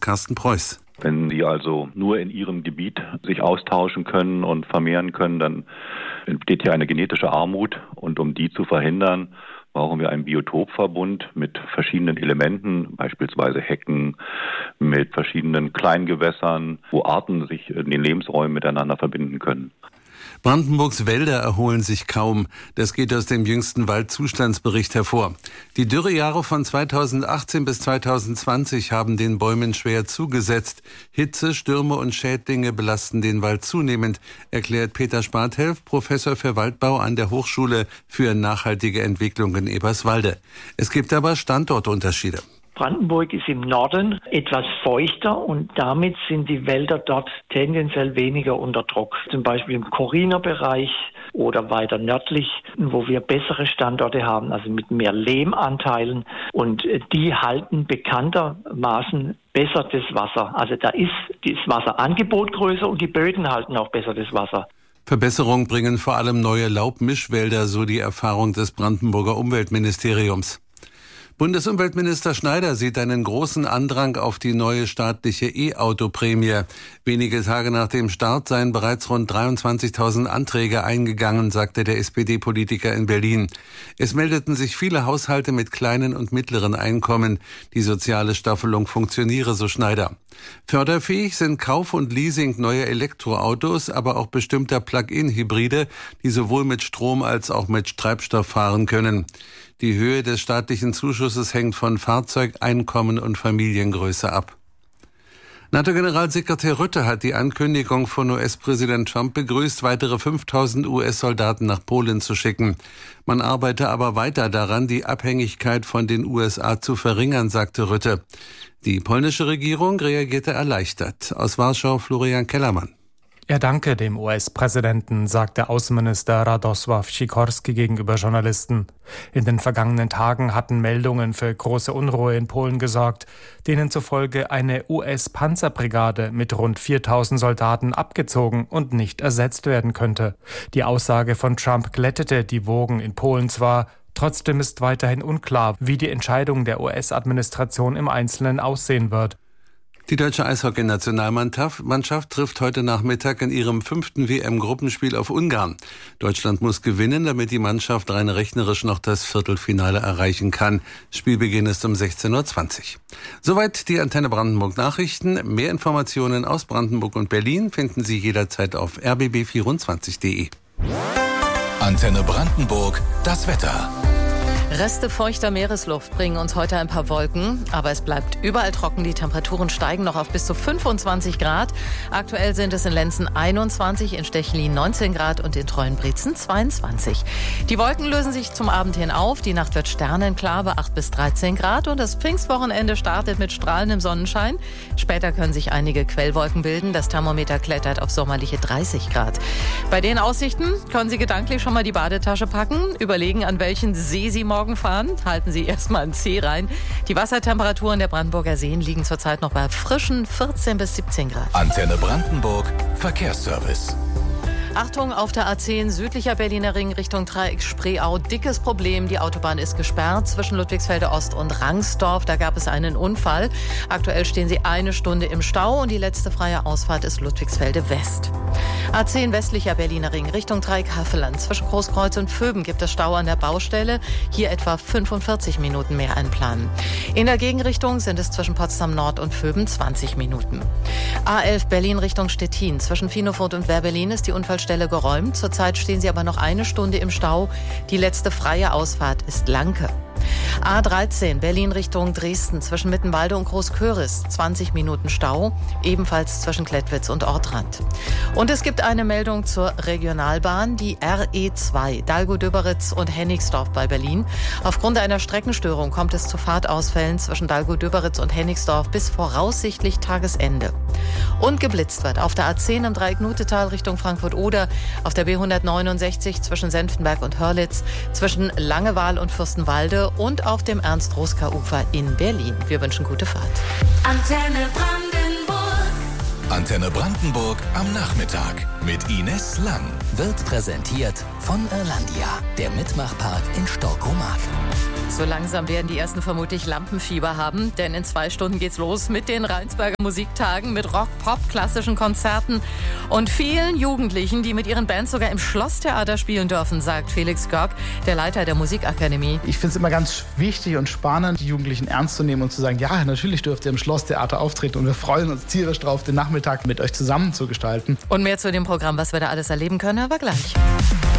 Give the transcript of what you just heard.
Carsten Preuß. Wenn sie also nur in ihrem Gebiet sich austauschen können und vermehren können, dann entsteht hier eine genetische Armut. Und um die zu verhindern, brauchen wir einen Biotopverbund mit verschiedenen Elementen, beispielsweise Hecken, mit verschiedenen Kleingewässern, wo Arten sich in den Lebensräumen miteinander verbinden können. Brandenburgs Wälder erholen sich kaum. Das geht aus dem jüngsten Waldzustandsbericht hervor. Die Dürrejahre von 2018 bis 2020 haben den Bäumen schwer zugesetzt. Hitze, Stürme und Schädlinge belasten den Wald zunehmend, erklärt Peter Sparthelf, Professor für Waldbau an der Hochschule für nachhaltige Entwicklung in Eberswalde. Es gibt aber Standortunterschiede. Brandenburg ist im Norden etwas feuchter und damit sind die Wälder dort tendenziell weniger unter Druck. Zum Beispiel im Corriner Bereich oder weiter nördlich, wo wir bessere Standorte haben, also mit mehr Lehmanteilen. Und die halten bekanntermaßen besser das Wasser. Also da ist das Wasserangebot größer und die Böden halten auch besser das Wasser. Verbesserung bringen vor allem neue Laubmischwälder, so die Erfahrung des Brandenburger Umweltministeriums. Bundesumweltminister Schneider sieht einen großen Andrang auf die neue staatliche E-Auto-Prämie. Wenige Tage nach dem Start seien bereits rund 23.000 Anträge eingegangen, sagte der SPD-Politiker in Berlin. Es meldeten sich viele Haushalte mit kleinen und mittleren Einkommen. Die soziale Staffelung funktioniere, so Schneider. Förderfähig sind Kauf und Leasing neuer Elektroautos, aber auch bestimmter Plug-in-Hybride, die sowohl mit Strom als auch mit Treibstoff fahren können. Die Höhe des staatlichen Zuschusses hängt von Fahrzeug, Einkommen und Familiengröße ab. NATO-Generalsekretär Rutte hat die Ankündigung von US-Präsident Trump begrüßt, weitere 5.000 US-Soldaten nach Polen zu schicken. Man arbeite aber weiter daran, die Abhängigkeit von den USA zu verringern, sagte Rutte. Die polnische Regierung reagierte erleichtert. Aus Warschau Florian Kellermann. Er danke dem US-Präsidenten, sagte Außenminister Radosław Sikorski gegenüber Journalisten. In den vergangenen Tagen hatten Meldungen für große Unruhe in Polen gesorgt, denen zufolge eine US-Panzerbrigade mit rund 4.000 Soldaten abgezogen und nicht ersetzt werden könnte. Die Aussage von Trump glättete die Wogen in Polen zwar, trotzdem ist weiterhin unklar, wie die Entscheidung der US-Administration im Einzelnen aussehen wird. Die deutsche Eishockey-Nationalmannschaft trifft heute Nachmittag in ihrem 5. WM-Gruppenspiel auf Ungarn. Deutschland muss gewinnen, damit die Mannschaft rein rechnerisch noch das Viertelfinale erreichen kann. Spielbeginn ist um 16:20 Uhr. Soweit die Antenne Brandenburg Nachrichten. Mehr Informationen aus Brandenburg und Berlin finden Sie jederzeit auf rbb24.de. Antenne Brandenburg, das Wetter. Reste feuchter Meeresluft bringen uns heute ein paar Wolken, aber es bleibt überall trocken. Die Temperaturen steigen noch auf bis zu 25 Grad. Aktuell sind es in Lenzen 21, in Stechlin 19 Grad und in Treuenbrietzen 22. Die Wolken lösen sich zum Abend hin auf. Die Nacht wird sternenklar bei 8 bis 13 Grad und das Pfingstwochenende startet mit strahlendem Sonnenschein. Später können sich einige Quellwolken bilden. Das Thermometer klettert auf sommerliche 30 Grad. Bei den Aussichten können Sie gedanklich schon mal die Badetasche packen, überlegen, an welchen See Sie morgen fahren. Halten Sie erstmal ein C rein. Die Wassertemperaturen der Brandenburger Seen liegen zurzeit noch bei frischen 14 bis 17 Grad. Antenne Brandenburg, Verkehrsservice. Achtung, auf der A10 südlicher Berliner Ring Richtung Dreieck Spreeau. Dickes Problem, die Autobahn ist gesperrt zwischen Ludwigsfelde Ost und Rangsdorf. Da gab es einen Unfall. Aktuell stehen Sie 1 Stunde im Stau und die letzte freie Ausfahrt ist Ludwigsfelde West. A10 westlicher Berliner Ring Richtung Dreieck Havelland. Zwischen Großkreuz und Vöben gibt es Stau an der Baustelle. Hier etwa 45 Minuten mehr einplanen. In der Gegenrichtung sind es zwischen Potsdam Nord und Vöben 20 Minuten. A11 Berlin Richtung Stettin. Zwischen Finofurt und Werbelin ist die Unfallstelle geräumt. Zurzeit stehen Sie aber noch 1 Stunde im Stau. Die letzte freie Ausfahrt ist Lanke. A13 Berlin Richtung Dresden zwischen Mittenwalde und Großköris 20 Minuten Stau, ebenfalls zwischen Klettwitz und Ortrand. Und es gibt eine Meldung zur Regionalbahn, die RE2 Dalgo-Döberitz und Hennigsdorf bei Berlin. Aufgrund einer Streckenstörung kommt es zu Fahrtausfällen zwischen Dalgo-Döberitz und Hennigsdorf bis voraussichtlich Tagesende. Und geblitzt wird auf der A10 im Dreieck Nutetal Richtung Frankfurt-Oder, auf der B169 zwischen Senftenberg und Hörlitz, zwischen Langewaal und Fürstenwalde und auf dem Ernst-Roska-Ufer in Berlin. Wir wünschen gute Fahrt. Antenne Brandenburg. Antenne Brandenburg am Nachmittag mit Ines Lang. Wird präsentiert von Irlandia, der Mitmachpark in Storkomark. So langsam werden die ersten vermutlich Lampenfieber haben, denn in 2 Stunden geht's los mit den Rheinsberger Musiktagen, mit Rock, Pop, klassischen Konzerten und vielen Jugendlichen, die mit ihren Bands sogar im Schlosstheater spielen dürfen, sagt Felix Görg, der Leiter der Musikakademie. Ich finde es immer ganz wichtig und spannend, die Jugendlichen ernst zu nehmen und zu sagen, ja, natürlich dürft ihr im Schlosstheater auftreten und wir freuen uns tierisch drauf, den Nachmittag mit euch zusammen zu gestalten. Und mehr zu dem Programm, was wir da alles erleben können, aber gleich.